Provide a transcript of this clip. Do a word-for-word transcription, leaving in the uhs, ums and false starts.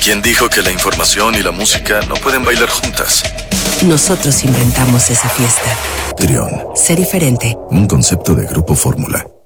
¿Quién dijo que la información y la música no pueden bailar juntas? Nosotros inventamos esa fiesta. Trión. Sé diferente. Un concepto de Grupo Fórmula.